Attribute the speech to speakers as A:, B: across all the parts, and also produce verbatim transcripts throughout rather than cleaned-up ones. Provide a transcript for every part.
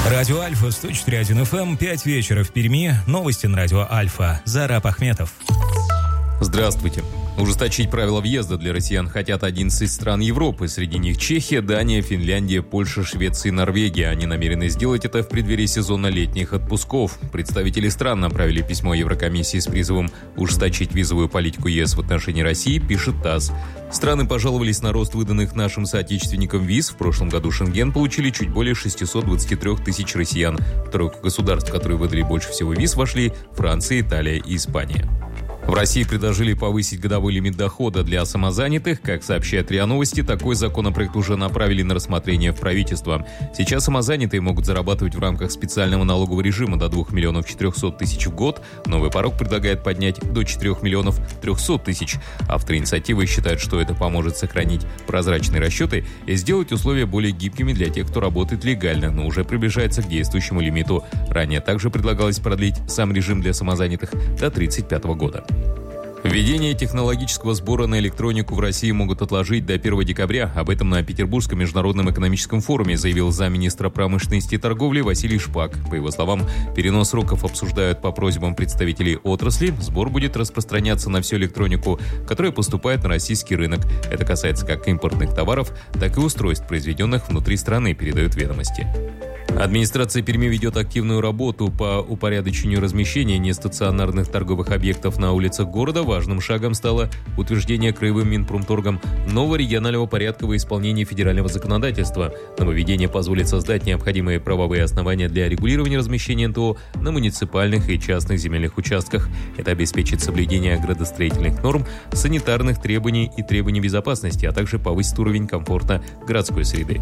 A: Радио Альфа, сто четыре и один эф эм, пять вечера в Перми. Новости на Радио Альфа. Зараб Ахметов.
B: Здравствуйте. Ужесточить правила въезда для россиян хотят одиннадцать стран Европы. Среди них Чехия, Дания, Финляндия, Польша, Швеция и Норвегия. Они намерены сделать это в преддверии сезона летних отпусков. Представители стран направили письмо Еврокомиссии с призывом ужесточить визовую политику ЕС в отношении России, пишет ТАСС. Страны пожаловались на рост выданных нашим соотечественникам виз. В прошлом году Шенген получили чуть более шестьсот двадцать три тысяч россиян. В тройку государств, которые выдали больше всего виз, вошли Франция, Италия и Испания. В России предложили повысить годовой лимит дохода для самозанятых. Как сообщает РИА Новости, такой законопроект уже направили на рассмотрение в правительство. Сейчас самозанятые могут зарабатывать в рамках специального налогового режима до двух миллионов четырехсот тысяч в год. Новый порог предлагает поднять до четырех миллионов трехсот тысяч. Авторы инициативы считают, что это поможет сохранить прозрачные расчеты и сделать условия более гибкими для тех, кто работает легально, но уже приближается к действующему лимиту. Ранее также предлагалось продлить сам режим для самозанятых до тридцать пятого года. Введение технологического сбора на электронику в России могут отложить до первого декабря. Об этом на Петербургском международном экономическом форуме заявил замминистра промышленности и торговли Василий Шпак. По его словам, перенос сроков обсуждают по просьбам представителей отрасли. Сбор будет распространяться на всю электронику, которая поступает на российский рынок. Это касается как импортных товаров, так и устройств, произведенных внутри страны, передают «Ведомости». Администрация Перми ведет активную работу по упорядочению размещения нестационарных торговых объектов на улицах города. Важным шагом стало утверждение Краевым Минпромторгом нового регионального порядка во исполнении федерального законодательства. Нововведение позволит создать необходимые правовые основания для регулирования размещения эн тэ о на муниципальных и частных земельных участках. Это обеспечит соблюдение градостроительных норм, санитарных требований и требований безопасности, а также повысит уровень комфорта городской среды.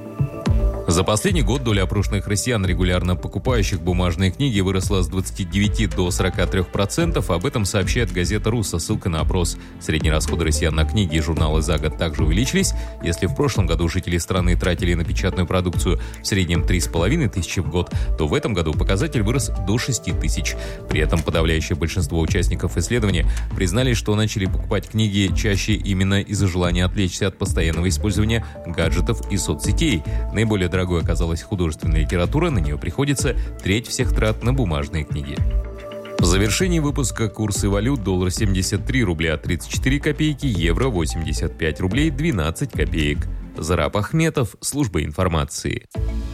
B: За последний год доля опрошенных россиян, регулярно покупающих бумажные книги, выросла с двадцати девяти до сорока трёх процентов. Об этом сообщает газета «Рус» со ссылкой на опрос. Средние расходы россиян на книги и журналы за год также увеличились. Если в прошлом году жители страны тратили на печатную продукцию в среднем три с половиной тысячи в год, то в этом году показатель вырос до шести тысяч. При этом подавляющее большинство участников исследования признали, что начали покупать книги чаще именно из-за желания отвлечься от постоянного использования гаджетов и соцсетей. Наиболее дорогой оказалась художественная литература, на нее приходится треть всех трат на бумажные книги. В завершении выпуска курсы валют: доллар семьдесят три рубля тридцать четыре копейки, евро восемьдесят пять рублей двенадцать копеек. Зараб Ахметов, служба информации.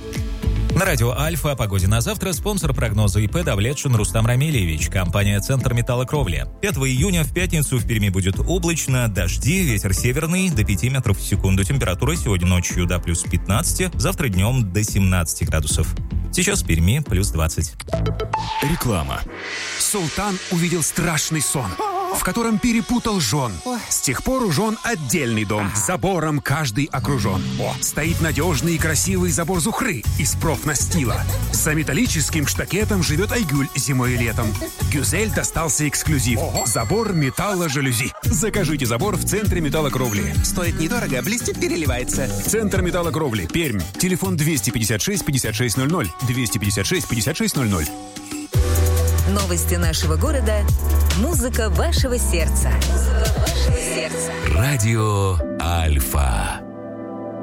A: На Радио Альфа о погоде на завтра спонсор прогноза и пэ Давлетшин Рустам Рамилевич, компания «Центр металлокровли». пятого июня в пятницу в Перми будет облачно, дожди, ветер северный до пяти метров в секунду. Температура сегодня ночью до плюс пятнадцати, завтра днем до семнадцати градусов. Сейчас в Перми плюс двадцать.
C: Реклама. Султан увидел страшный сон, в котором перепутал жен. С тех пор у жен отдельный дом. Забором каждый окружен. О, стоит надежный и красивый забор Зухры из профнастила. За металлическим штакетом живет Айгуль зимой и летом. Гюзель достался эксклюзив. Забор металло-жалюзи. Закажите забор в центре металлокровли.
D: Стоит недорого, блестит, переливается.
C: Центр металлокровли. Пермь. Телефон двести пятьдесят шесть пятьдесят шесть ноль ноль. двести пятьдесят шесть пятьдесят шесть ноль ноль.
E: Новости нашего города. Музыка вашего сердца. Музыка вашего сердца.
F: Радио Альфа.